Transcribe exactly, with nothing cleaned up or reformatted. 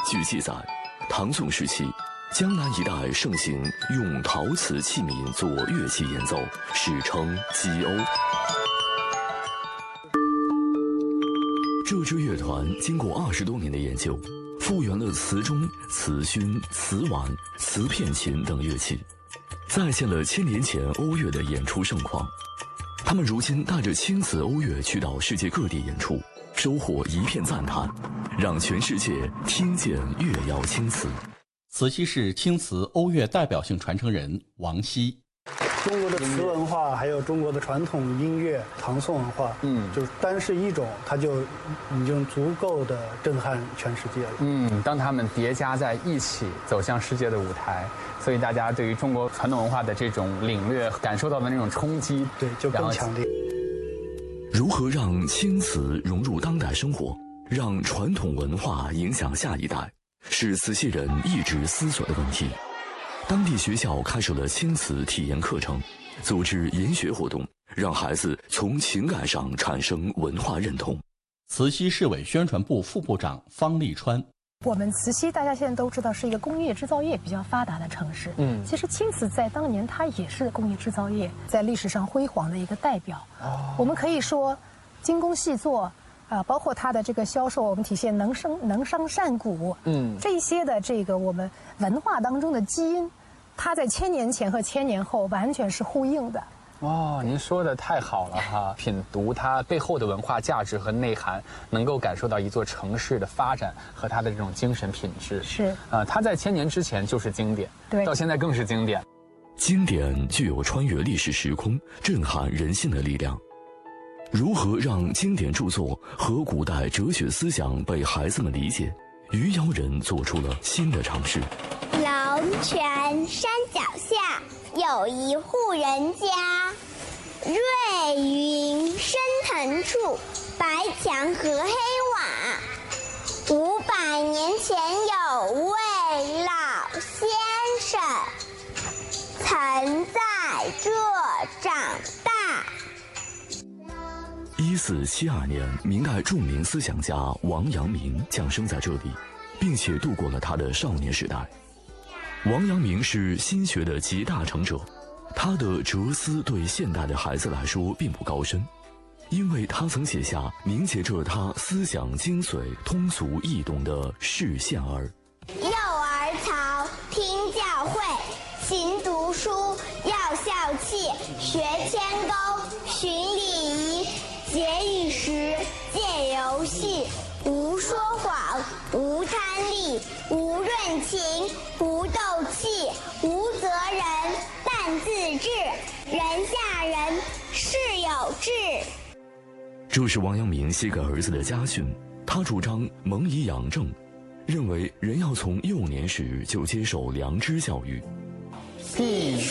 据记载，唐宋时期，江南一带盛行用陶瓷器皿做乐器演奏，史称击瓯。这支乐团经过二十多年的研究，复原了瓷钟、瓷埙、瓷碗、瓷片琴等乐器，再现了千年前欧乐的演出盛况。他们如今带着青瓷欧乐去到世界各地演出，收获一片赞叹，让全世界听见乐窑青瓷。 慈溪市青瓷欧乐代表性传承人王希。 中国的瓷文化，还有中国的传统音乐、唐宋文化，嗯，就是单是一种，它就已经足够的震撼全世界了。 嗯，当它们叠加在一起，走向世界的舞台，所以大家对于中国传统文化的这种领略，感受到的那种冲击， 对，就更强烈。 如何让青瓷融入当代生活，让传统文化影响下一代，是慈溪人一直思索的问题。当地学校开设了青瓷体验课程，组织研学活动，让孩子从情感上产生文化认同。 慈溪市委宣传部副部长方立川。 我们慈溪大家现在都知道是一个工业制造业比较发达的城市，嗯，其实青瓷在当年它也是工业制造业在历史上辉煌的一个代表。哦，我们可以说精工细作啊、呃，包括它的这个销售，我们体现能生能商善贾，嗯，这些的这个我们文化当中的基因，它在千年前和千年后完全是呼应的。 哦，您说的太好了哈！品读它背后的文化价值和内涵，能够感受到一座城市的发展和它的这种精神品质。 是， 呃，它在千年之前就是经典， 对， 到现在更是经典。 经典具有穿越历史时空、震撼人心的力量。如何让经典著作和古代哲学思想被孩子们理解？余姚人做出了新的尝试。 龙泉山脚下有一户人家，瑞云升腾处，白墙和黑瓦。五百年前有位老先生，曾在这长大。 一四七二年，明代著名思想家王阳明降生在这里，并且度过了他的少年时代。王阳明是心学的集大成者，他的哲思对现代的孩子来说并不高深，因为他曾写下凝结着他思想精髓、通俗易懂的《释宪儿》。 幼儿曹，听教诲，勤读书，要孝气，学谦恭，循礼仪，节义时，戒游戏，无说谎，无贪利，无论情，无斗气，无责人，但自治，人下人，事有志。 这是王阳明写给儿子的家训，他主张蒙以养正，认为人要从幼年时就接受良知教育。 必